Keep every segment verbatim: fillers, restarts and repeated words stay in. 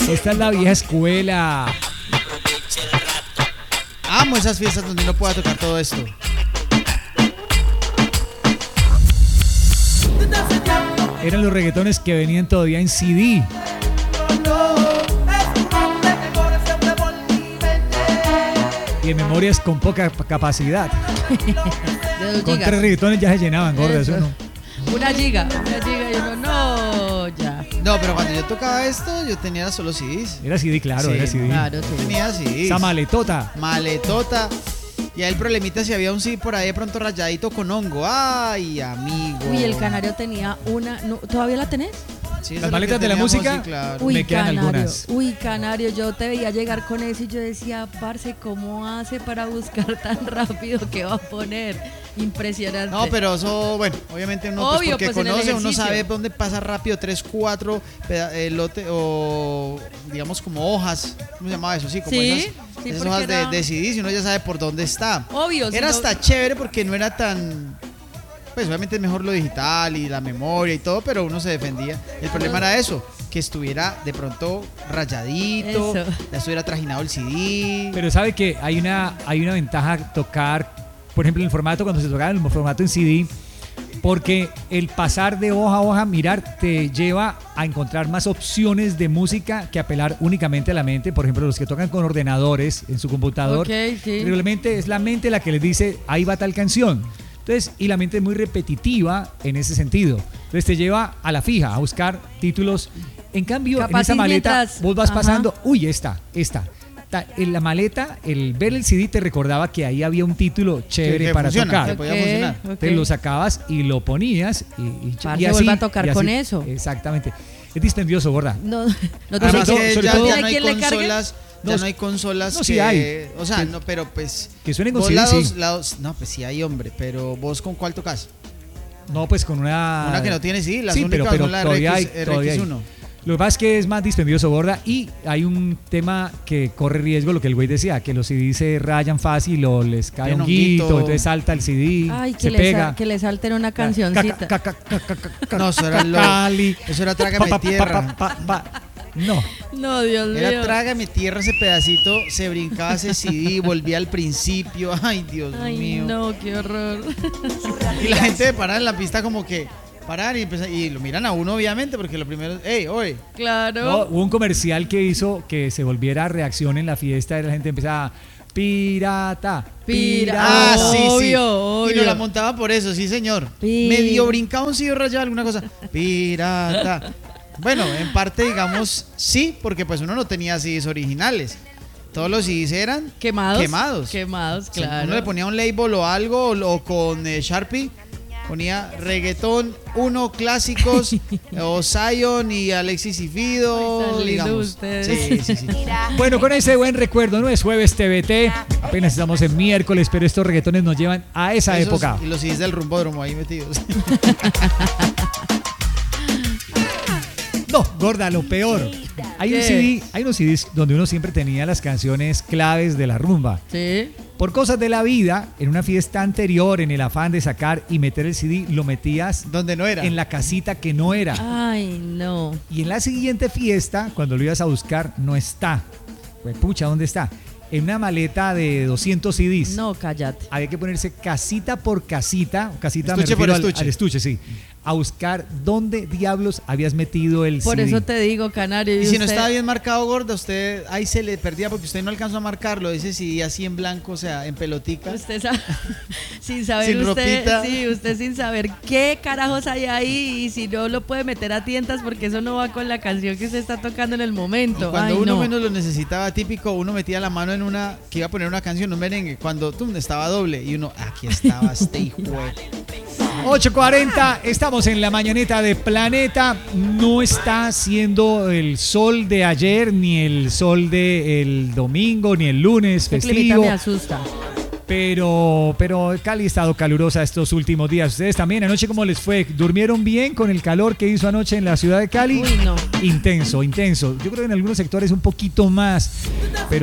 Esta es la vieja escuela. Amo esas fiestas donde uno pueda tocar todo esto. Eran los reggaetones que venían todavía en C D. Y en memorias con poca capacidad. Con tres reggaetones ya se llenaban, gorda, eso, eso no. Una giga, una giga y uno, no, ya. No, pero cuando yo tocaba esto, yo tenía solo C Ds. Era C D, claro, sí, era C D. Claro, sí. Tenía C Ds. Esa maletota. Maletota. Y ahí el problemita si había un C D por ahí de pronto rayadito con hongo. Ay, amigo. Uy, el Canario tenía una, no, ¿todavía la tenés? Sí, las maletas de la música, sí, claro. Uy, me quedan Canario, algunas. Uy, Canario, yo te veía llegar con eso y yo decía, parce, ¿cómo hace para buscar tan rápido que va a poner? Impresionante. No, pero eso, bueno, obviamente uno Obvio, pues porque pues, conoce, uno ejercicio. sabe dónde pasa rápido tres, cuatro eh, lote o digamos como hojas, ¿cómo se llamaba eso? Sí, como Sí, esas, sí, esas porque hojas era- de, de C Ds y uno ya sabe por dónde está. Obvio. si Era no- hasta chévere porque no era tan, pues obviamente es mejor lo digital y la memoria y todo, pero uno se defendía. El problema era eso, que estuviera de pronto rayadito, Eso. ya estuviera trajinado el C D. Pero sabe que hay una, hay una ventaja tocar, por ejemplo, en el formato, cuando se tocaba en el formato en C D, porque el pasar de hoja a hoja, mirar, te lleva a encontrar más opciones de música que apelar únicamente a la mente. Por ejemplo, los que tocan con ordenadores en su computador, Ok, sí. realmente es la mente la que les dice, ahí va tal canción. Entonces, y la mente es muy repetitiva en ese sentido. Entonces te lleva a la fija, a buscar títulos. En cambio, Capaz en esa y maleta, mientras- vos vas ajá. pasando, uy, esta, esta. Ta- En la maleta, el ver el C D te recordaba que ahí había un título chévere Que- que para funciona, tocar. que podía Ok, funcionar. ok. Te lo sacabas y lo ponías y, y, Parce, y así. vuelva a tocar y así. con eso. Exactamente. Es dispendioso, gorda. No, no te Además sobre que todo- ya, sobre ya todo- no hay ¿Quién le cargue? consolas, ya No, no hay consolas no, que, sí hay. o sea, Que- no, pero pues que suenen con vos C D, la dos- sí. la dos- no, pues sí hay, hombre, pero vos con cuál tocas? No, pues con una. Una que no tiene, sí, las sí, únicas pero, pero son la todavía hay, R X, todavía hay. R X uno. Lo que pasa es que es más dispendioso, gorda, y hay un tema que corre riesgo, lo que el güey decía, que los C D se rayan fácil o les cae Tiene un guito, honguito. entonces salta el C D, Ay, que se le, pega. sa- que le salten una Ca- cancioncita. ca- ca- ca- ca- ca- ca- No, eso era lo- Cali. eso era Pa, Trágame pa, pa, Tierra. pa, pa, pa. No, No, Dios mío. Era Trágame Tierra ese pedacito, se brincaba ese C D, volvía al principio. Ay, Dios Ay, mío. no, qué horror. Y la gente de parar en la pista como que parar y, empezar- y lo miran a uno obviamente porque lo primero es, hey, oye, Claro. no, hubo un comercial que hizo que se volviera reacción en la fiesta y la gente empezaba pirata, Pira- Ah, pirata. sí, sí. Obvio, Y obvio. nos la montaba por eso, sí, señor. Pi- Medio brincaba un sillo rayado, alguna cosa. Pirata. Bueno, en parte, digamos, sí, porque pues uno no tenía C Ds originales. Todos los C Ds eran Quemados. quemados. Quemados, Sí, claro. Uno le ponía un label o algo, o, o con eh, Sharpie. Ponía reggaetón, uno clásicos, o Zion y Alexis y Fido. Ay, tan lindo digamos. ustedes. Sí, sí, sí. Bueno, con ese buen recuerdo, no es jueves T V T, apenas estamos en miércoles, pero estos reggaetones nos llevan a esa Esos- época. Y los C Ds del rumbódromo ahí metidos. No, gorda, lo peor. Hay un ¿Qué? C D, hay unos C Ds donde uno siempre tenía las canciones claves de la rumba. Sí. Por cosas de la vida, en una fiesta anterior, en el afán de sacar y meter el C D, lo metías Donde no era. en la casita que no era. Ay, no. Y en la siguiente fiesta, cuando lo ibas a buscar, no está. Pues pucha, ¿dónde está? En una maleta de doscientos C Ds. No, cállate. Había que ponerse casita por casita, casita Estuche me por refiero al- estuche. al estuche, sí, a buscar dónde diablos habías metido el Por C D. eso te digo, Canario. Y si no usted- estaba bien marcado, gordo, usted ahí se le perdía porque usted no alcanzó a marcarlo. Ese sí, así en blanco, o sea, en pelotica. Usted sabe, sin saber Sin usted, ropita. sí, usted sin saber qué carajos hay ahí y si no lo puede meter a tientas porque eso no va con la canción que usted está tocando en el Y momento. cuando Ay, uno no. menos lo necesitaba, típico, uno metía la mano en una, que iba a poner una canción, un merengue, cuando tú estaba doble y uno, aquí estaba este hijo de-". ocho cuarenta, estamos en la mañaneta de Planeta. No está haciendo el sol de ayer, ni el sol del domingo, ni el lunes Este climita festivo. me asusta. Pero, pero Cali ha estado calurosa estos últimos días. ¿Ustedes también? ¿Anoche cómo les fue? ¿Durmieron bien con el calor que hizo anoche en la ciudad de Cali? Uy, no. Intenso, intenso. Yo creo que en algunos sectores un poquito más, pero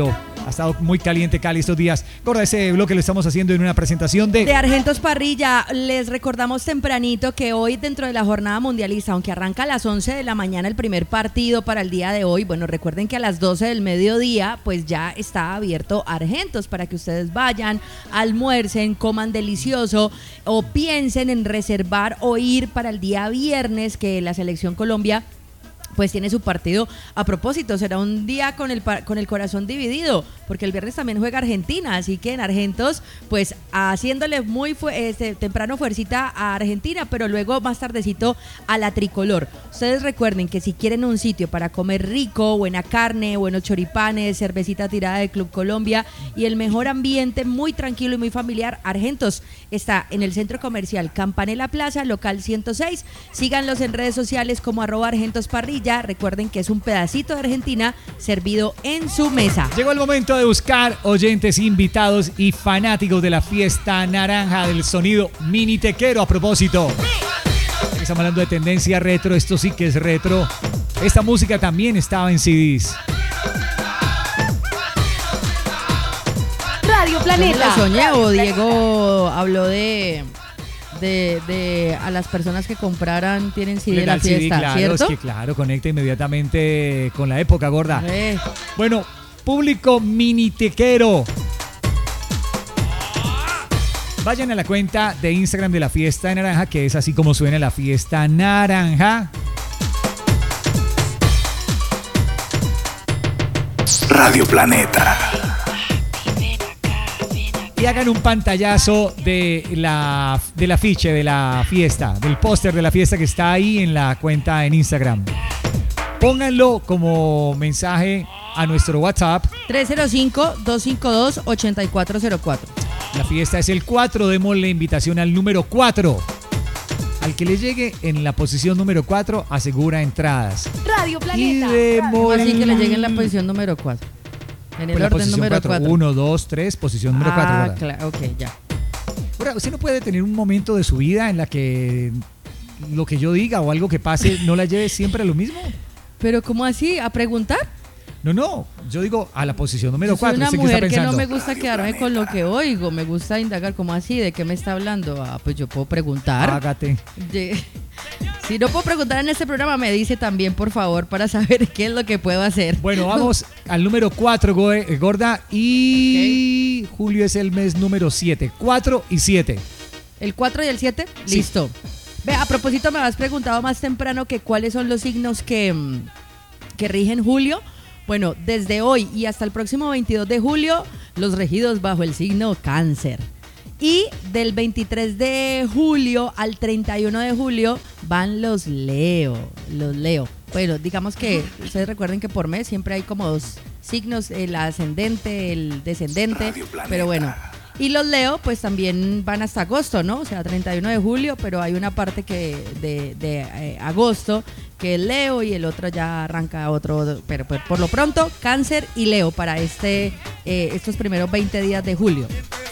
Ha estado muy caliente Cali estos días. Gorda, ese bloque lo estamos haciendo en una presentación de... De Argentos Parrilla. Les recordamos tempranito que hoy dentro de la jornada mundialista, aunque arranca a las once de la mañana el primer partido para el día de hoy, bueno, recuerden que a las doce del mediodía pues ya está abierto Argentos para que ustedes vayan, almuercen, coman delicioso o piensen en reservar o ir para el día viernes que la Selección Colombia pues tiene su partido. A propósito, será un día con el, con el corazón dividido, porque el viernes también juega Argentina, así que en Argentos, pues haciéndole muy fu- este, temprano fuercita a Argentina, pero luego más tardecito a la tricolor. Ustedes recuerden que si quieren un sitio para comer rico, buena carne, buenos choripanes, cervecita tirada de Club Colombia y el mejor ambiente, muy tranquilo y muy familiar, Argentos está en el Centro Comercial Campanella Plaza, local ciento seis. Síganlos en redes sociales como arroba Argentos Parrilla. Recuerden que es un pedacito de Argentina servido en su mesa. Llegó el momento de buscar oyentes, invitados y fanáticos de la fiesta naranja del sonido minitequero. A propósito, estamos hablando de tendencia retro, esto sí que es retro. Esta música también estaba en C Ds. Radio Planeta. ¿Lo soñé o Diego habló de... De, de a las personas que compraran tienen C D de la fiesta, C D, claro, ¿cierto? Es que claro, conecta inmediatamente con la época, gorda. Eh. Bueno, público minitequero. Vayan a la cuenta de Instagram de la Fiesta Naranja, que es así como suena la Fiesta Naranja. Radio Planeta. Y hagan un pantallazo de la, del afiche de la fiesta, del póster de la fiesta que está ahí en la cuenta en Instagram. Pónganlo como mensaje a nuestro WhatsApp. tres cero cinco, dos cinco dos, ocho cuatro cero cuatro. La fiesta es el cuatro, démosle invitación al número cuatro. Al que le llegue en la posición número cuatro, asegura entradas. Radio Planeta. Y ¿Cómo así que le llegue en la posición número cuatro? En el Pues la orden posición número cuatro. cuatro. uno, dos, tres, posición número cuatro. Ah, ¿verdad? claro, ok, ya. Ahora, usted no puede tener un momento de su vida en la que lo que yo diga o algo que pase no la lleve siempre a lo mismo. Pero ¿cómo así? ¿A preguntar? No, no, yo digo a la posición número Yo soy cuatro. una ¿Usted qué mujer está que no pensando? me gusta quedarme con lo que oigo, me gusta indagar. ¿Cómo así? ¿De qué me está hablando? Ah, pues yo puedo preguntar. Hágate. De- Si no puedo preguntar en este programa, me dice también, por favor, para saber qué es lo que puedo hacer. Bueno, vamos al número cuatro, gorda. Y okay. Julio es el mes número siete. cuatro y siete. ¿El cuatro y el siete? Sí. Listo. Ve, a propósito, me habías preguntado más temprano que cuáles son los signos que, que rigen Julio. Bueno, desde hoy y hasta el próximo veintidós de julio, los regidos bajo el signo Cáncer. Y del veintitrés de julio al treinta y uno de julio van los Leo, los Leo. Bueno, digamos que ustedes recuerden que por mes siempre hay como dos signos, el ascendente, el descendente, pero bueno. Y los Leo pues también van hasta agosto, ¿no? O sea, treinta y uno de julio, pero hay una parte que de, de eh, agosto que es Leo y el otro ya arranca otro, pero, pero por lo pronto Cáncer y Leo para este eh, estos primeros veinte días de julio.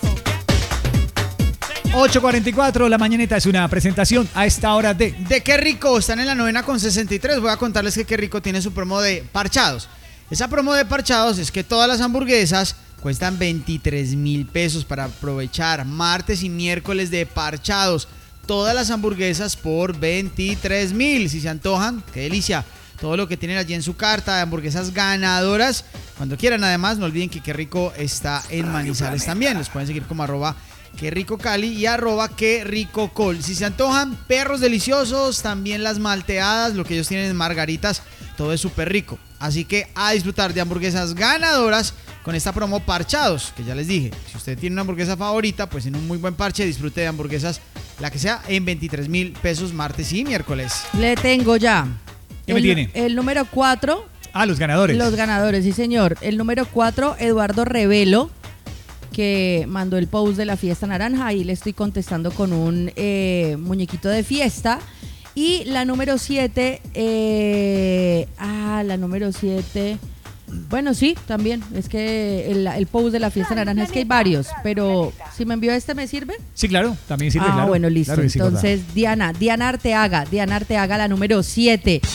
ocho cuarenta y cuatro, la mañaneta es una presentación a esta hora de... De Qué Rico, están en la novena con sesenta y tres. Voy a contarles que Qué Rico tiene su promo de parchados. Esa promo de parchados es que todas las hamburguesas cuestan veintitrés mil pesos para aprovechar martes y miércoles de parchados. Todas las hamburguesas por veintitrés mil. Si se antojan, qué delicia. Todo lo que tienen allí en su carta de hamburguesas ganadoras. Cuando quieran, además, no olviden que Qué Rico está en Manizales también. Los pueden seguir como arroba Qué Rico Cali y arroba Qué Rico Col. Si se antojan, perros deliciosos, también las malteadas, lo que ellos tienen en margaritas, todo es súper rico. Así que a disfrutar de hamburguesas ganadoras con esta promo parchados, que ya les dije. Si usted tiene una hamburguesa favorita, pues en un muy buen parche disfrute de hamburguesas, la que sea, en veintitrés mil pesos martes y miércoles. Le tengo ya. ¿Qué me el, tiene? El número cuatro. Ah, los ganadores. Los ganadores, sí señor. El número cuatro, Eduardo Revelo, que mandó el post de la fiesta naranja. Ahí le estoy contestando con un eh, muñequito de fiesta. Y la número siete, eh, ah, la número siete, bueno, sí, también, es que el, el post de la fiesta naranja, es que hay varios, pero si me envió este, ¿me sirve? Sí, claro, también sirve, Ah, claro. bueno, listo, Claro que sí, entonces Diana, Diana Arteaga, Diana Arteaga, la número siete.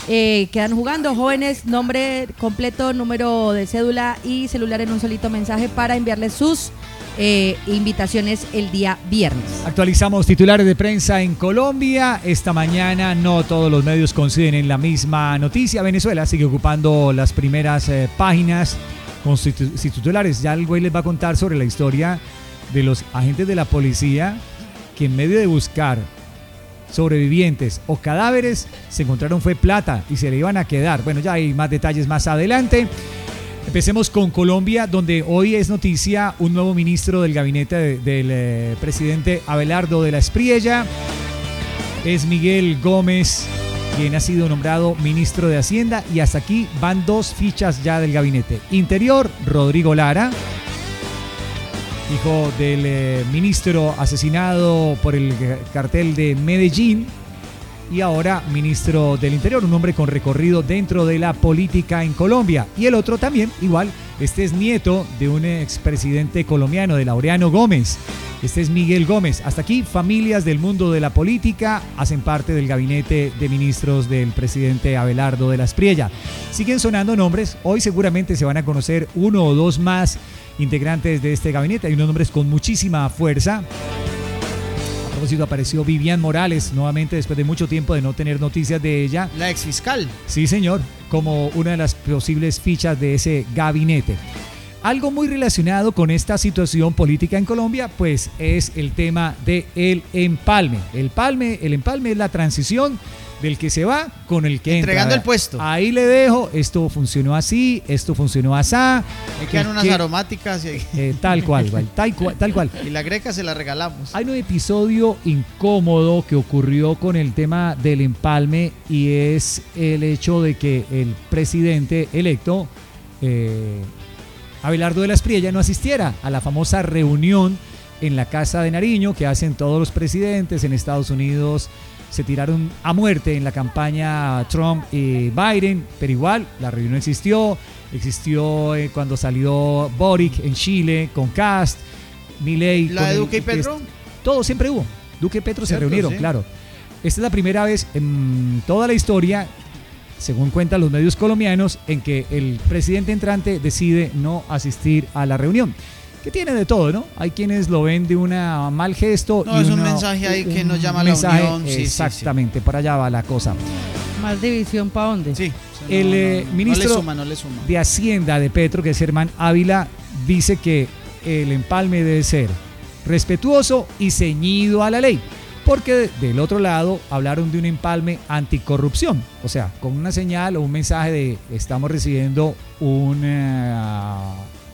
Eh, quedan jugando jóvenes, nombre completo, número de cédula y celular en un solito mensaje para enviarles sus eh, invitaciones el día viernes. Actualizamos titulares de prensa en Colombia. Esta mañana no todos los medios coinciden en la misma noticia. Venezuela sigue ocupando las primeras eh, páginas con sus titulares. Ya el güey les va a contar sobre la historia de los agentes de la policía que en medio de buscar sobrevivientes o cadáveres se encontraron fue plata y se le iban a quedar. Bueno, ya hay más detalles más adelante. Empecemos con Colombia, donde hoy es noticia un nuevo ministro del gabinete de, del eh, presidente Abelardo de la Espriella. Es Miguel Gómez, quien ha sido nombrado ministro de Hacienda, y hasta aquí van dos fichas ya del gabinete. Interior, Rodrigo Lara, hijo del eh, ministro asesinado por el cartel de Medellín, y ahora ministro del Interior, un hombre con recorrido dentro de la política en Colombia. Y el otro también, igual, este es nieto de un expresidente colombiano, de Laureano Gómez. Este es Miguel Gómez. Hasta aquí, familias del mundo de la política hacen parte del gabinete de ministros del presidente Abelardo de la Espriella. Siguen sonando nombres. Hoy seguramente se van a conocer uno o dos más integrantes de este gabinete. Hay unos nombres con muchísima fuerza. A propósito, apareció Vivian Morales nuevamente después de mucho tiempo de no tener noticias de ella. La exfiscal. Sí, señor, como una de las posibles fichas de ese gabinete. Algo muy relacionado con esta situación política en Colombia, pues es el tema del empalme. El palme, el empalme es la transición del que se va con el que entregando entra. el puesto. Ahí le dejo, esto funcionó así, esto funcionó así. Me quedan unas que, aromáticas. Y... Eh, tal cual, igual, tal cual, tal cual. Y la greca se la regalamos. Hay un episodio incómodo que ocurrió con el tema del empalme, y es el hecho de que el presidente electo, eh, Abelardo de la Espriella, no asistiera a la famosa reunión en la Casa de Nariño que hacen todos los presidentes en Estados Unidos. Se tiraron a muerte en la campaña Trump y Biden, pero igual la reunión existió. Existió eh, cuando salió Boric en Chile con Cast, Milei. ¿La de Duque y Petro? Es, todo siempre hubo. Duque y Petro Cierto, se reunieron, sí. claro. Esta es la primera vez en toda la historia, según cuentan los medios colombianos, en que el presidente entrante decide no asistir a la reunión. Que tiene de todo, ¿no? Hay quienes lo ven de un mal gesto. No, y es una, un mensaje ahí que nos llama a la mensaje, unión. Sí, exactamente, sí, sí. por allá va la cosa. ¿Más división para dónde? Sí. No, El eh, no, no, ministro no le suma, no le suma. de Hacienda de Petro, que es Germán Ávila, dice que el empalme debe ser respetuoso y ceñido a la ley. Porque del otro lado hablaron de un empalme anticorrupción, o sea, con una señal o un mensaje de estamos recibiendo un, uh,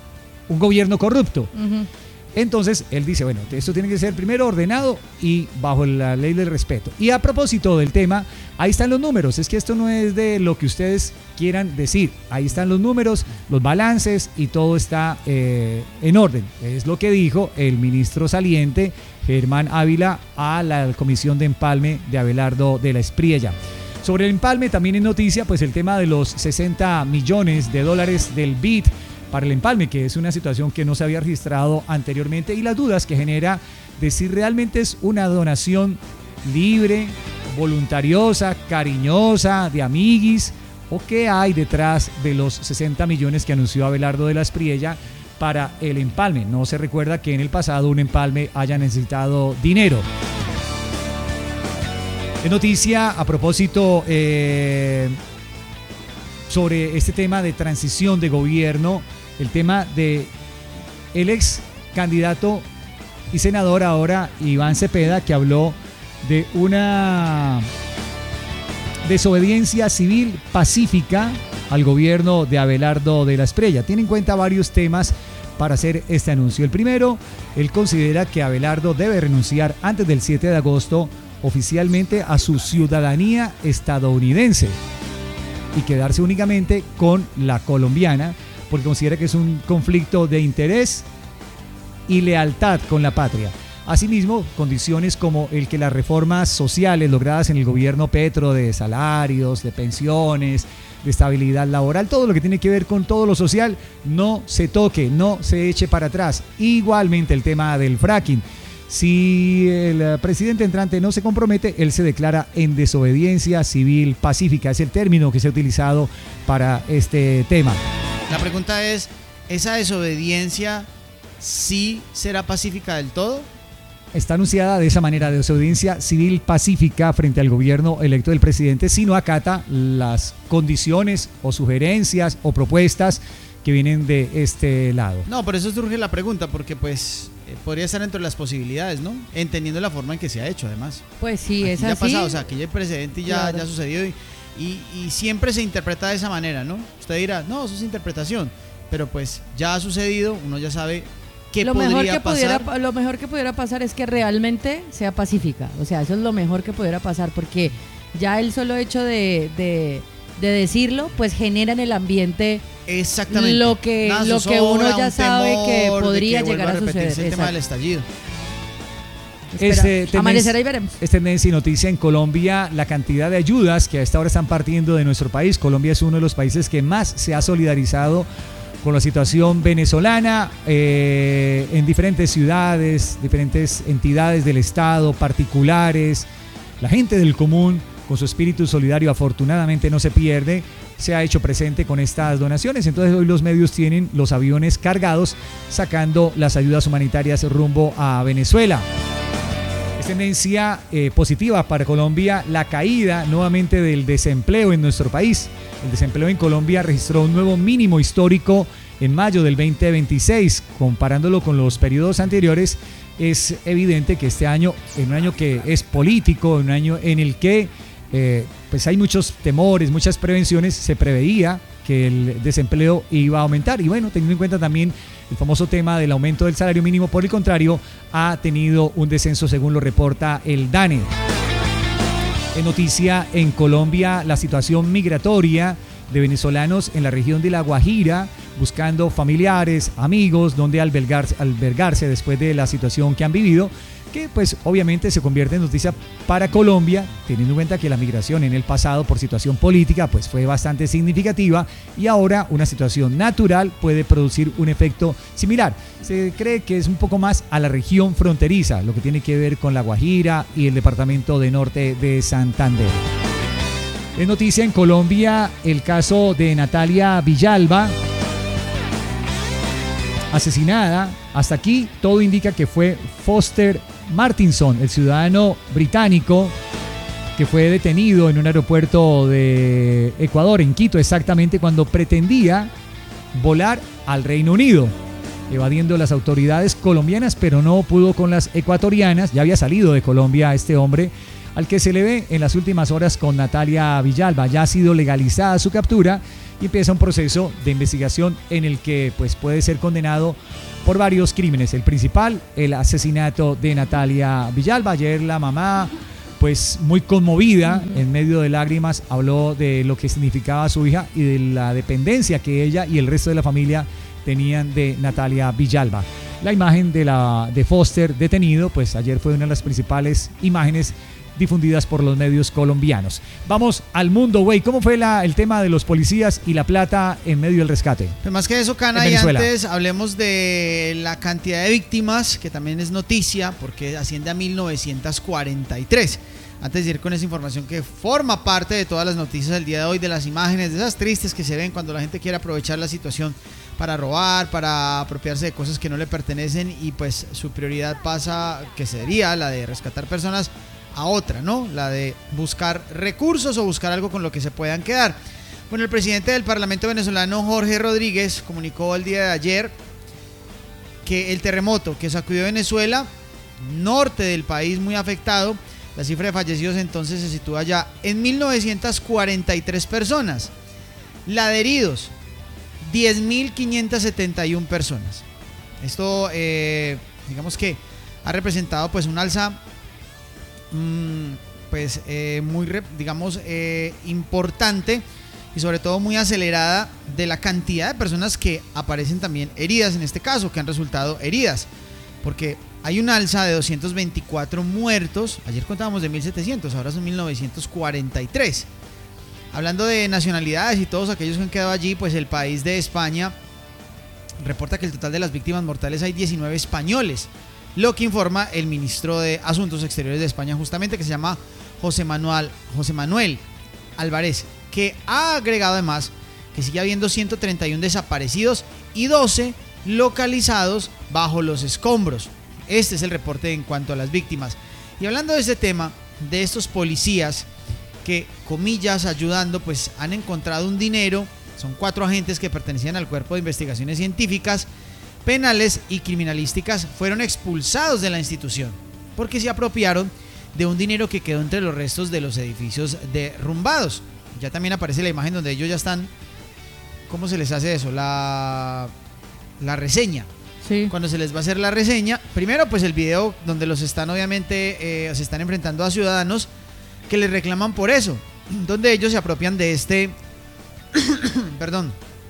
un gobierno corrupto. Uh-huh. Entonces él dice, bueno, esto tiene que ser primero ordenado y bajo la ley del respeto. Y a propósito del tema, ahí están los números. Es que esto no es de lo que ustedes quieran decir. Ahí están los números, los balances y todo está eh, en orden. Es lo que dijo el ministro saliente, Germán Ávila, a la Comisión de Empalme de Abelardo de la Espriella. Sobre el empalme también es noticia pues el tema de los sesenta millones de dólares del B I D para el empalme, que es una situación que no se había registrado anteriormente, y las dudas que genera de si realmente es una donación libre, voluntariosa, cariñosa, de amiguis, o qué hay detrás de los sesenta millones que anunció Abelardo de la Espriella para el empalme. No se recuerda que en el pasado un empalme haya necesitado dinero. Es noticia a propósito eh, sobre este tema de transición de gobierno, el tema de el ex candidato y senador ahora Iván Cepeda, que habló de una desobediencia civil pacífica al gobierno de Abelardo de la Espriella. Tiene en cuenta varios temas para hacer este anuncio. El primero, él considera que Abelardo debe renunciar antes del siete de agosto oficialmente a su ciudadanía estadounidense y quedarse únicamente con la colombiana, porque considera que es un conflicto de interés y lealtad con la patria. Asimismo, condiciones como el que las reformas sociales logradas en el gobierno Petro de salarios, de pensiones, de estabilidad laboral, todo lo que tiene que ver con todo lo social, no se toque, no se eche para atrás. Igualmente el tema del fracking. Si el presidente entrante no se compromete, él se declara en desobediencia civil pacífica. Es el término que se ha utilizado para este tema. La pregunta es, ¿esa desobediencia sí será pacífica del todo? Está anunciada de esa manera, de desobediencia civil pacífica frente al gobierno electo del presidente si no acata las condiciones o sugerencias o propuestas que vienen de este lado. No, por eso surge la pregunta, porque pues eh, podría estar entre las posibilidades, ¿no? Entendiendo la forma en que se ha hecho, además. Pues sí, Aquí es ya así. ha pasado, o sea, aquí ya hay precedente y ya, Claro. ya sucedió y, y, y siempre se interpreta de esa manera, ¿no? Usted dirá, no, eso es interpretación, pero pues ya ha sucedido, uno ya sabe qué lo podría mejor que pasar. pudiera, lo mejor que pudiera pasar es que realmente sea pacífica. O sea, eso es lo mejor que pudiera pasar, porque ya el solo hecho de, de, de decirlo, pues genera en el ambiente Exactamente. lo que, Una lo que uno zozobra, ya un sabe temor que de podría que llegar vuelva a suceder. repetirse el tema del Exacto. estallido. Espera, Este, tendencia- amanecerá y veremos. Es tendencia y noticia en Colombia la cantidad de ayudas que a esta hora están partiendo de nuestro país. Colombia es uno de los países que más se ha solidarizado con la situación venezolana eh, en diferentes ciudades, diferentes entidades del Estado, particulares. La gente del común, con su espíritu solidario, afortunadamente no se pierde, se ha hecho presente con estas donaciones. Entonces hoy los medios tienen los aviones cargados sacando las ayudas humanitarias rumbo a Venezuela. Es tendencia eh, positiva para Colombia la caída nuevamente del desempleo en nuestro país. El desempleo en Colombia registró un nuevo mínimo histórico en mayo del veinte veintiséis. Comparándolo con los periodos anteriores, es evidente que este año, en un año que es político, en un año en el que eh, pues hay muchos temores, muchas prevenciones, se preveía que el desempleo iba a aumentar. Y bueno, teniendo en cuenta también el famoso tema del aumento del salario mínimo, por el contrario, ha tenido un descenso según lo reporta el DANE. En noticia en Colombia, la situación migratoria de venezolanos en la región de La Guajira, buscando familiares, amigos, donde albergarse, albergarse después de la situación que han vivido, que pues obviamente se convierte en noticia para Colombia, teniendo en cuenta que la migración en el pasado por situación política pues fue bastante significativa y ahora una situación natural puede producir un efecto similar. Se cree que es un poco más a la región fronteriza, lo que tiene que ver con La Guajira y el departamento de norte de Santander. Es noticia en Colombia el caso de Natalia Villalba, asesinada. Hasta aquí todo indica que fue Foster Martinson, el ciudadano británico que fue detenido en un aeropuerto de Ecuador, en Quito exactamente, cuando pretendía volar al Reino Unido, evadiendo las autoridades colombianas, pero no pudo con las ecuatorianas. Ya había salido de Colombia este hombre, al que se le ve en las últimas horas con Natalia Villalba. Ya ha sido legalizada su captura y empieza un proceso de investigación en el que pues, puede ser condenado por varios crímenes. El principal, el asesinato de Natalia Villalba. Ayer la mamá, pues muy conmovida, en medio de lágrimas, habló de lo que significaba su hija y de la dependencia que ella y el resto de la familia tenían de Natalia Villalba. La imagen de, la, de Foster detenido, pues ayer fue una de las principales imágenes difundidas por los medios colombianos. Vamos al mundo, güey. ¿Cómo fue la, el tema de los policías y la plata en medio del rescate? Pues más que eso, Cana, y antes hablemos de la cantidad de víctimas, que también es noticia, porque asciende a mil novecientos cuarenta y tres. Antes de ir con esa información que forma parte de todas las noticias del día de hoy, de las imágenes, de esas tristes que se ven cuando la gente quiere aprovechar la situación para robar, para apropiarse de cosas que no le pertenecen, y pues su prioridad pasa, que sería la de rescatar personas, a otra, ¿no? La de buscar recursos o buscar algo con lo que se puedan quedar. Bueno, el presidente del Parlamento venezolano, Jorge Rodríguez, comunicó el día de ayer que el terremoto que sacudió Venezuela, norte del país muy afectado, la cifra de fallecidos entonces se sitúa ya en mil novecientos cuarenta y tres personas. La de heridos, diez mil quinientos setenta y una personas. Esto, eh, digamos que ha representado pues un alza pues eh, muy, digamos, eh, importante y sobre todo muy acelerada de la cantidad de personas que aparecen también heridas en este caso, que han resultado heridas, porque hay un alza de doscientos veinticuatro muertos. Ayer contábamos de mil setecientos, ahora son mil novecientos cuarenta y tres. Hablando de nacionalidades y todos aquellos que han quedado allí, pues el país de España reporta que el total de las víctimas mortales hay diecinueve españoles. lo que informa el ministro de Asuntos Exteriores de España, justamente, que se llama José Manuel, José Manuel Álvarez, que ha agregado además que sigue habiendo ciento treinta y uno desaparecidos y doce localizados bajo los escombros. Este es el reporte en cuanto a las víctimas. Y hablando de este tema, de estos policías que, comillas, ayudando, pues han encontrado un dinero. Son cuatro agentes que pertenecían al Cuerpo de Investigaciones Científicas, Penales y Criminalísticas, fueron expulsados de la institución porque se apropiaron de un dinero que quedó entre los restos de los edificios derrumbados. Ya también aparece la imagen donde ellos ya están, ¿cómo se les hace eso? La, la reseña. Sí. Cuando se les va a hacer la reseña, primero pues el video donde los están obviamente, eh, se están enfrentando a ciudadanos que les reclaman por eso, donde ellos se apropian de este, perdón,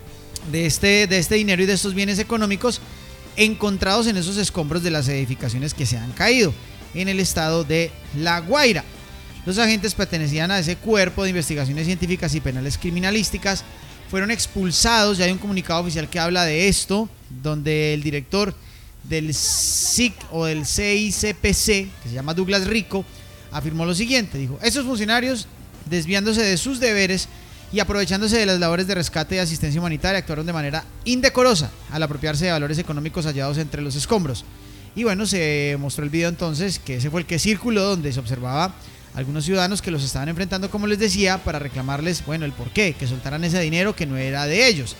de este, de este dinero y de estos bienes económicos encontrados en esos escombros de las edificaciones que se han caído en el estado de La Guaira. Los agentes pertenecían a ese Cuerpo de Investigaciones Científicas y Penales Criminalísticas, fueron expulsados. Ya hay un comunicado oficial que habla de esto, donde el director del S I C o del C I C P C, que se llama Douglas Rico, afirmó lo siguiente, dijo: esos funcionarios, desviándose de sus deberes y aprovechándose de las labores de rescate y asistencia humanitaria, actuaron de manera indecorosa al apropiarse de valores económicos hallados entre los escombros. Y bueno, se mostró el video entonces, que ese fue el que circuló, donde se observaba algunos ciudadanos que los estaban enfrentando, como les decía, para reclamarles, bueno, el por qué, que soltaran ese dinero que no era de ellos.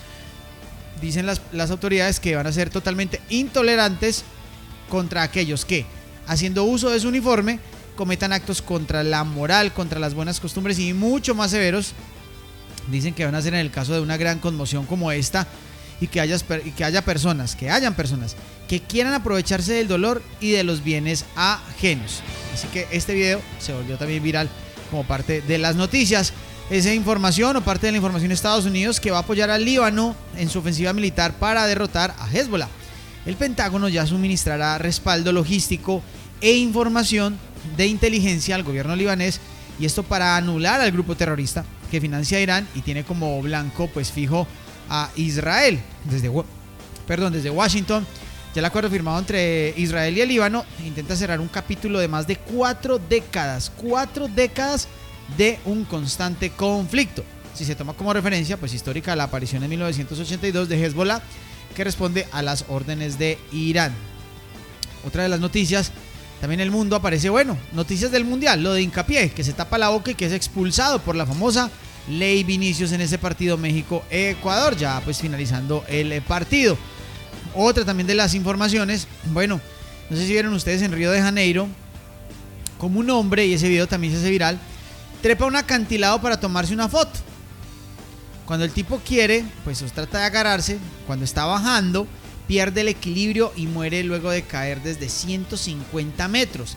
Dicen las, las autoridades que van a ser totalmente intolerantes contra aquellos que, haciendo uso de su uniforme, cometan actos contra la moral, contra las buenas costumbres y mucho más severos. Dicen que van a ser en el caso de una gran conmoción como esta, y que haya, y que haya personas, que hayan personas que quieran aprovecharse del dolor y de los bienes ajenos. Así que este video se volvió también viral como parte de las noticias. Esa información o parte de la información de Estados Unidos, que va a apoyar al Líbano en su ofensiva militar para derrotar a Hezbollah. El Pentágono ya suministrará respaldo logístico e información de inteligencia al gobierno libanés, y esto para anular al grupo terrorista que financia a Irán y tiene como blanco pues fijo a Israel. Desde, perdón, desde Washington, ya el acuerdo firmado entre Israel y el Líbano intenta cerrar un capítulo de más de cuatro décadas, cuatro décadas de un constante conflicto. Si se toma como referencia pues histórica la aparición en mil novecientos ochenta y dos de Hezbollah, que responde a las órdenes de Irán. Otra de las noticias, también el mundo aparece, bueno, noticias del mundial, lo de Hincapié, que se tapa la boca y que es expulsado por la famosa Ley Vinicius en ese partido México-Ecuador, ya pues finalizando el partido. Otra también de las informaciones, bueno, no sé si vieron ustedes en Río de Janeiro, como un hombre, y ese video también se hace viral, trepa un acantilado para tomarse una foto. Cuando el tipo quiere, pues trata de agarrarse, cuando está bajando, pierde el equilibrio y muere luego de caer desde ciento cincuenta metros.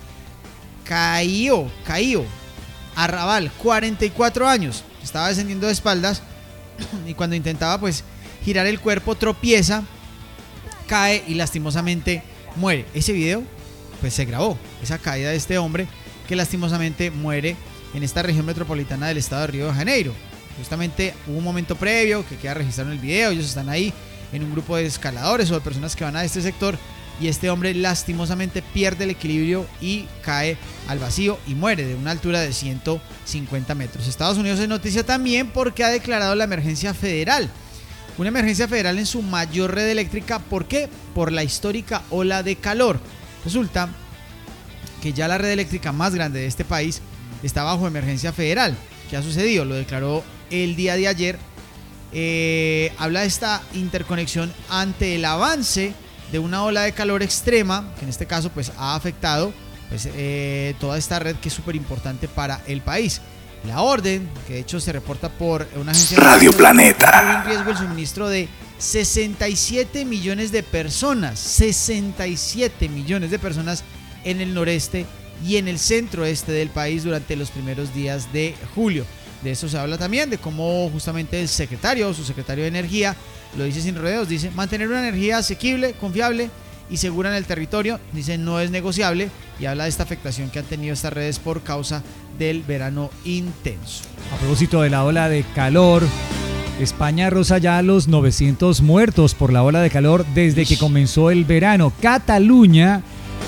Cayó, cayó. Arrabal, cuarenta y cuatro años. Estaba descendiendo de espaldas y cuando intentaba pues girar el cuerpo tropieza, cae y lastimosamente muere. Ese video pues se grabó, esa caída de este hombre que lastimosamente muere en esta región metropolitana del estado de Río de Janeiro. Justamente hubo un momento previo que queda registrado en el video, ellos están ahí en un grupo de escaladores o de personas que van a este sector, y este hombre lastimosamente pierde el equilibrio y cae al vacío y muere de una altura de ciento cincuenta metros. Estados Unidos es noticia también porque ha declarado la emergencia federal, una emergencia federal en su mayor red eléctrica. ¿Por qué? Por la histórica ola de calor. Resulta que ya la red eléctrica más grande de este país está bajo emergencia federal. ¿Qué ha sucedido? Lo declaró el día de ayer. Eh, habla de esta interconexión ante el avance de una ola de calor extrema, que en este caso pues ha afectado pues, eh, toda esta red que es súper importante para el país. La orden, que de hecho se reporta por una agencia Radio Planeta, pone en riesgo el suministro de sesenta y siete millones de personas, sesenta y siete millones de personas en el noreste y en el centro este del país durante los primeros días de julio. De eso se habla también, de cómo justamente el secretario o su secretario de Energía lo dice sin rodeos, dice mantener una energía asequible, confiable y segura en el territorio, dice no es negociable, y habla de esta afectación que han tenido estas redes por causa del verano intenso. A propósito de la ola de calor, España roza ya los novecientos muertos por la ola de calor desde que comenzó el verano. Cataluña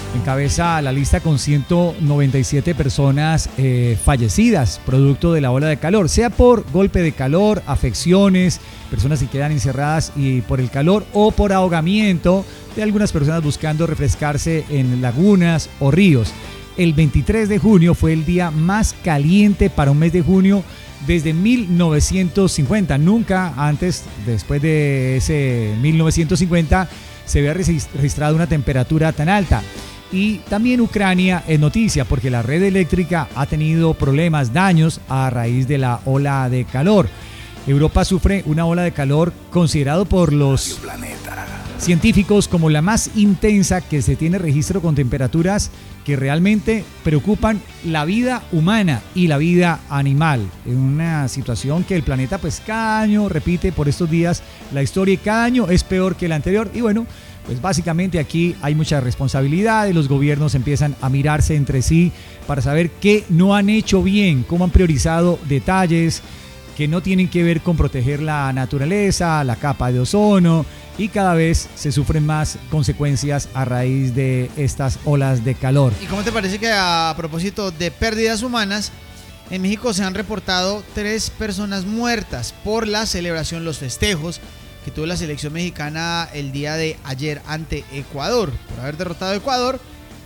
encabeza la lista con ciento noventa y siete personas eh, fallecidas producto de la ola de calor, sea por golpe de calor, afecciones, personas que quedan encerradas y por el calor o por ahogamiento de algunas personas buscando refrescarse en lagunas o ríos. El veintitrés de junio fue el día más caliente para un mes de junio desde mil novecientos cincuenta. Nunca antes, después de ese mil novecientos cincuenta, se había registrado una temperatura tan alta. Y también Ucrania es noticia porque la red eléctrica ha tenido problemas, daños a raíz de la ola de calor. Europa sufre una ola de calor considerado por los científicos como la más intensa que se tiene registro, con temperaturas que realmente preocupan la vida humana y la vida animal. En una situación que el planeta pues cada año repite por estos días la historia y cada año es peor que el anterior. Y bueno, pues básicamente aquí hay mucha responsabilidad y los gobiernos empiezan a mirarse entre sí para saber qué no han hecho bien, cómo han priorizado detalles que no tienen que ver con proteger la naturaleza, la capa de ozono, y cada vez se sufren más consecuencias a raíz de estas olas de calor. ¿Y cómo te parece que, a propósito de pérdidas humanas, en México se han reportado tres personas muertas por la celebración, los festejos que tuvo la selección mexicana el día de ayer ante Ecuador, por haber derrotado a Ecuador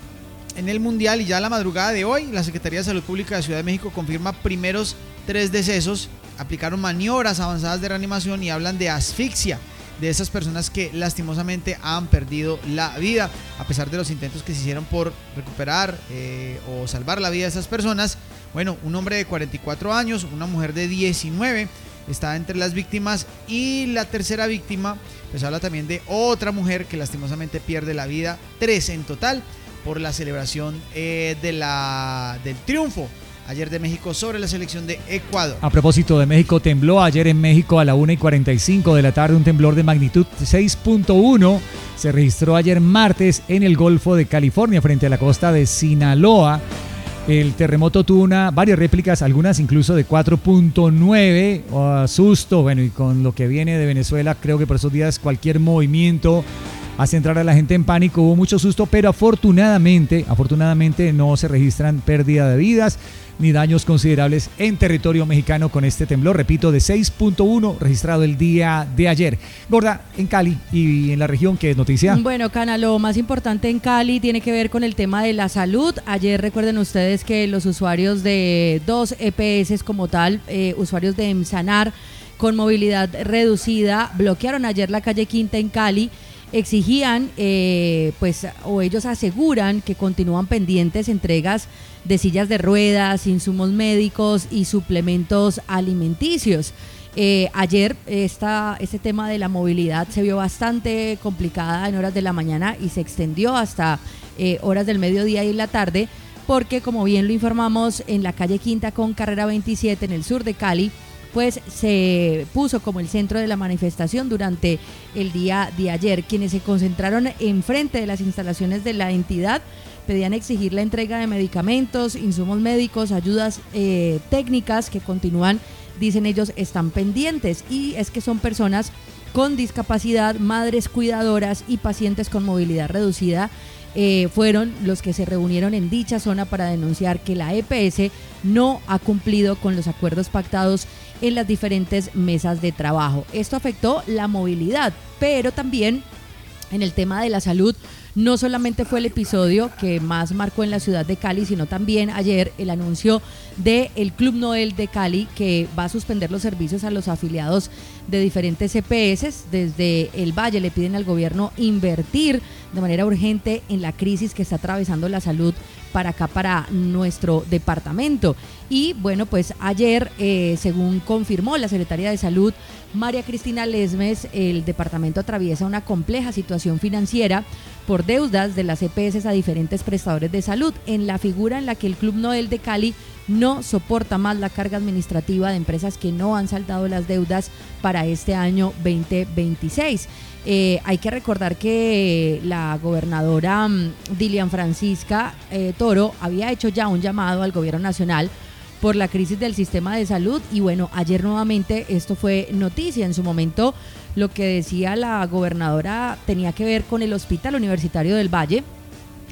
en el Mundial? Y ya a la madrugada de hoy, la Secretaría de Salud Pública de Ciudad de México confirma primeros tres decesos. Aplicaron maniobras avanzadas de reanimación y hablan de asfixia de esas personas que lastimosamente han perdido la vida, a pesar de los intentos que se hicieron por recuperar eh, o salvar la vida de esas personas. Bueno, un hombre de cuarenta y cuatro años, una mujer de diecinueve está entre las víctimas, y la tercera víctima pues habla también de otra mujer que lastimosamente pierde la vida. Tres en total por la celebración eh, de la, del triunfo ayer de México sobre la selección de Ecuador. A propósito de México, tembló ayer en México a la una y cuarenta y cinco de la tarde un temblor de magnitud seis punto uno. Se registró ayer martes en el Golfo de California, frente a la costa de Sinaloa. El terremoto tuvo una, varias réplicas, algunas incluso de cuatro punto nueve. Oh, susto, bueno, y con lo que viene de Venezuela, creo que por esos días cualquier movimiento hace entrar a la gente en pánico. Hubo mucho susto, pero afortunadamente, afortunadamente no se registran pérdida de vidas ni daños considerables en territorio mexicano con este temblor, repito, de seis punto uno registrado el día de ayer. Gorda, en Cali y en la región, ¿qué es noticia? Bueno, Cana, lo más importante en Cali tiene que ver con el tema de la salud. Ayer recuerden ustedes que los usuarios de dos E P S como tal, eh, usuarios de Emsanar con movilidad reducida, bloquearon ayer la calle Quinta en Cali. Exigían, eh, pues, o ellos aseguran que continúan pendientes entregas de sillas de ruedas, insumos médicos y suplementos alimenticios. Eh, ayer esta, este tema de la movilidad se vio bastante complicada en horas de la mañana y se extendió hasta eh, horas del mediodía y la tarde, porque como bien lo informamos, en la calle Quinta con carrera veintisiete en el sur de Cali, pues se puso como el centro de la manifestación durante el día de ayer. Quienes se concentraron enfrente de las instalaciones de la entidad pedían exigir la entrega de medicamentos, insumos médicos, ayudas eh, técnicas que continúan, dicen ellos, están pendientes. Y es que son personas con discapacidad, madres cuidadoras y pacientes con movilidad reducida. Eh, fueron los que se reunieron en dicha zona para denunciar que la E P S no ha cumplido con los acuerdos pactados en las diferentes mesas de trabajo. Esto afectó la movilidad, pero también en el tema de la salud. No solamente fue el episodio que más marcó en la ciudad de Cali, sino también ayer el anuncio del Club Noel de Cali, que va a suspender los servicios a los afiliados de diferentes E P S. Desde el Valle le piden al gobierno invertir de manera urgente en la crisis que está atravesando la salud para acá, para nuestro departamento. Y bueno, pues ayer, eh, según confirmó la secretaria de Salud, María Cristina Lesmes, el departamento atraviesa una compleja situación financiera por deudas de las E P S a diferentes prestadores de salud, en la figura en la que el Club Noel de Cali no soporta más la carga administrativa de empresas que no han saldado las deudas para este año veinte veintiséis. Eh, hay que recordar que la gobernadora um, Dilian Francisca eh, Toro había hecho ya un llamado al gobierno nacional por la crisis del sistema de salud, y bueno, ayer nuevamente esto fue noticia. En su momento lo que decía la gobernadora tenía que ver con el Hospital Universitario del Valle,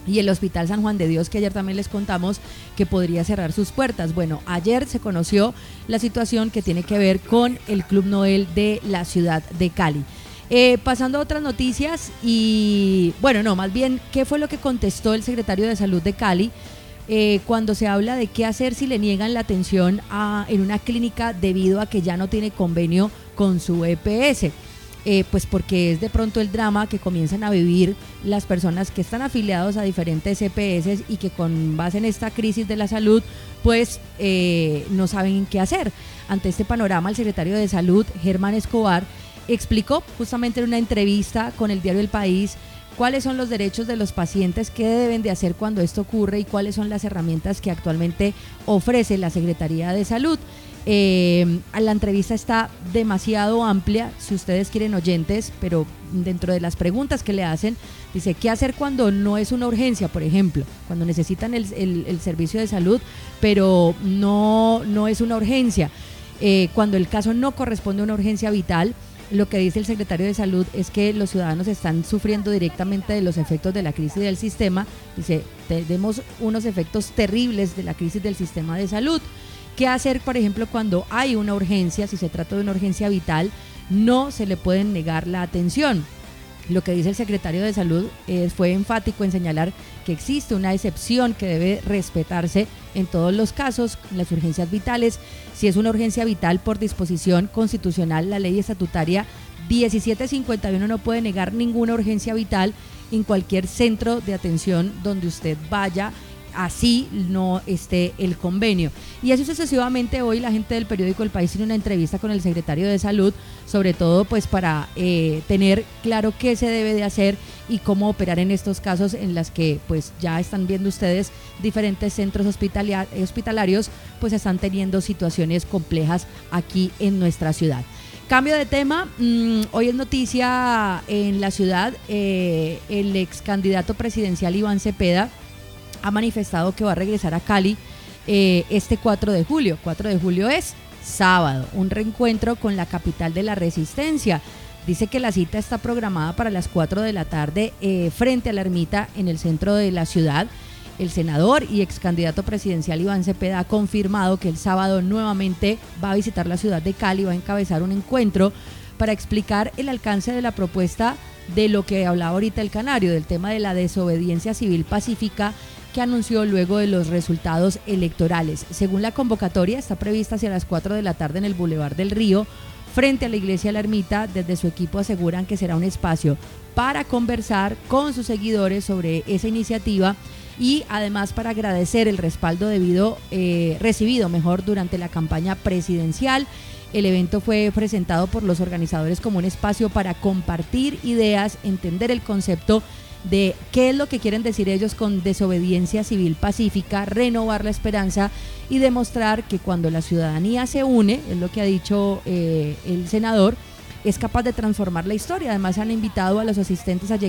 y el Hospital San Juan de Dios, que ayer también les contamos que podría cerrar sus puertas. Bueno, ayer se conoció la situación que tiene que ver con el Club Noel de la ciudad de Cali. Eh, pasando a otras noticias y, bueno, no, más bien, ¿qué fue lo que contestó el secretario de Salud de Cali eh, cuando se habla de qué hacer si le niegan la atención a, en una clínica debido a que ya no tiene convenio con su E P S? Eh, pues porque es de pronto el drama que comienzan a vivir las personas que están afiliados a diferentes E P S y que con base en esta crisis de la salud pues eh, no saben qué hacer. Ante este panorama, el secretario de Salud, Germán Escobar, explicó justamente en una entrevista con el diario El País cuáles son los derechos de los pacientes, qué deben de hacer cuando esto ocurre y cuáles son las herramientas que actualmente ofrece la Secretaría de Salud. Eh, la entrevista está demasiado amplia, si ustedes quieren oyentes, pero dentro de las preguntas que le hacen, dice qué hacer cuando no es una urgencia, por ejemplo, cuando necesitan el, el, el servicio de salud, pero no, no es una urgencia, eh, cuando el caso no corresponde a una urgencia vital. Lo que dice el secretario de Salud es que los ciudadanos están sufriendo directamente de los efectos de la crisis del sistema. Dice, tenemos unos efectos terribles de la crisis del sistema de salud. ¿Qué hacer, por ejemplo, cuando hay una urgencia? Si se trata de una urgencia vital, no se le puede negar la atención. Lo que dice el secretario de Salud eh, fue enfático en señalar que existe una excepción que debe respetarse en todos los casos, las urgencias vitales. Si es una urgencia vital por disposición constitucional, la ley estatutaria diecisiete cincuenta y uno no puede negar ninguna urgencia vital en cualquier centro de atención donde usted vaya, así no esté el convenio. Y así sucesivamente. Hoy la gente del periódico El País tiene una entrevista con el secretario de Salud, sobre todo pues para eh, tener claro qué se debe de hacer y cómo operar en estos casos en las que pues ya están viendo ustedes diferentes centros hospitalia- hospitalarios pues están teniendo situaciones complejas aquí en nuestra ciudad. Cambio de tema, mmm, hoy es noticia en la ciudad, eh, el ex candidato presidencial Iván Cepeda ha manifestado que va a regresar a Cali eh, este cuatro de julio. cuatro de julio es sábado, un reencuentro con la capital de la resistencia. Dice que la cita está programada para las cuatro de la tarde eh, frente a la ermita en el centro de la ciudad. El senador y ex candidato presidencial Iván Cepeda ha confirmado que el sábado nuevamente va a visitar la ciudad de Cali, va a encabezar un encuentro para explicar el alcance de la propuesta de lo que hablaba ahorita el Canario, del tema de la desobediencia civil pacífica que anunció luego de los resultados electorales. Según la convocatoria, está prevista hacia las cuatro de la tarde en el Boulevard del Río, frente a la iglesia La Ermita. Desde su equipo aseguran que será un espacio para conversar con sus seguidores sobre esa iniciativa y además para agradecer el respaldo debido, eh, recibido mejor durante la campaña presidencial. El evento fue presentado por los organizadores como un espacio para compartir ideas, entender el concepto de qué es lo que quieren decir ellos con desobediencia civil pacífica, renovar la esperanza y demostrar que cuando la ciudadanía se une, es lo que ha dicho eh, el senador, es capaz de transformar la historia. Además han invitado a los asistentes a llegar